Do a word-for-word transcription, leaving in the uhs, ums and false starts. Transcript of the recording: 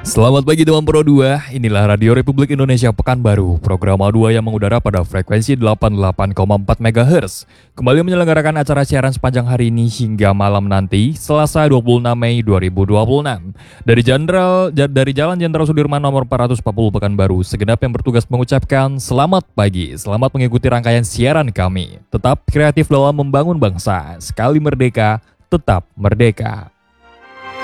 Selamat pagi teman Pro dua, inilah Radio Republik Indonesia Pekanbaru, program A dua yang mengudara pada frekuensi delapan puluh delapan koma empat megahertz. Kembali menyelenggarakan acara siaran sepanjang hari ini hingga malam nanti, Selasa dua puluh enam Mei dua ribu dua puluh enam. Dari Jenderal dari Jalan Jenderal Sudirman nomor empat ratus empat puluh Pekanbaru, segenap yang bertugas mengucapkan selamat pagi, selamat mengikuti rangkaian siaran kami. Tetap kreatif dalam membangun bangsa, sekali merdeka, tetap merdeka.